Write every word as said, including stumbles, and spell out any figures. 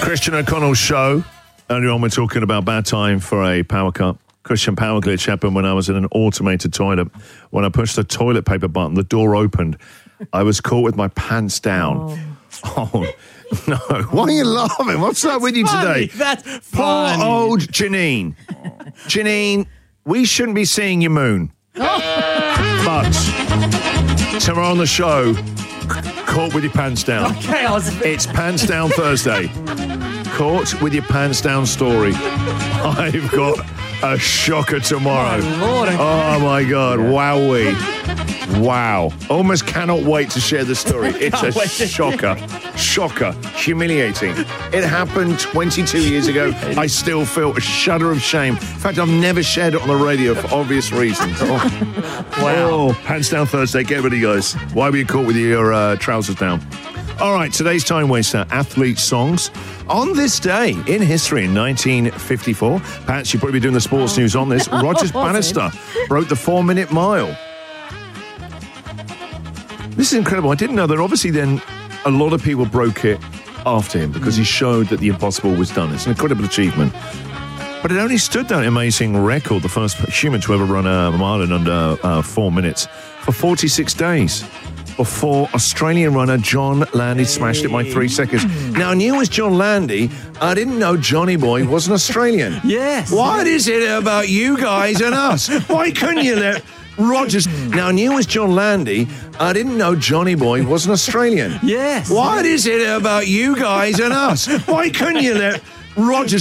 Christian O'Connell's show. Earlier on, we're talking about bad time for a power cut. Christian, power glitch happened when I was in an automated toilet. When I pushed the toilet paper button, the door opened. I was caught with my pants down. Oh, oh no. Why are you laughing? What's up with you funny. today? That's Poor funny. old Janine. Janine, we shouldn't be seeing your moon. But tomorrow on the show, caught with your pants down. Okay, I was a bit... It's Pants Down Thursday. Caught with your pants down story. I've got a shocker tomorrow. My Lord, okay. Oh my God! Wowee! Wow! Almost cannot wait to share the story. It's a shocker, shocker, humiliating. It happened twenty-two years ago. I still feel a shudder of shame. In fact, I've never shared it on the radio for obvious reasons. Oh. Wow. Oh, Pants Down Thursday. Get ready, guys. Why were you caught with your uh, trousers down? All right, today's time waster, athlete songs. On this day in history, in nineteen fifty-four, Pat, you'll probably be doing the sports news on this. Rogers Bannister broke the four-minute mile. This is incredible. I didn't know that. Obviously, then a lot of people broke it after him because he showed that the impossible was done. It's an incredible achievement. But it only stood that amazing record, the first human to ever run a mile in under uh, four minutes, for forty-six days. Before Australian runner John Landy smashed it by three seconds. Now, I knew it was John Landy. I didn't know Johnny Boy was an Australian. Yes. What is it about you guys and us? Why couldn't you let Rogers... Now, I knew it was John Landy. I didn't know Johnny Boy was an Australian. Yes. What is it about you guys and us? Why couldn't you let Rogers...